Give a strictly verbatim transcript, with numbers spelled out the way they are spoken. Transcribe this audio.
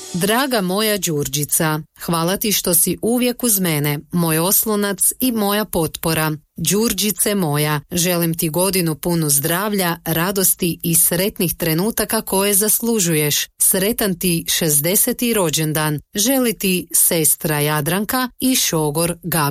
Draga moja Đurđica, hvala ti što si uvijek uz mene, moj oslonac i moja potpora. Đurđice moja, želim ti godinu punu zdravlja, radosti i sretnih trenutaka koje zaslužuješ. Sretan ti šezdeseti rođendan. Želi ti sestra Jadranka i šogor Gabi.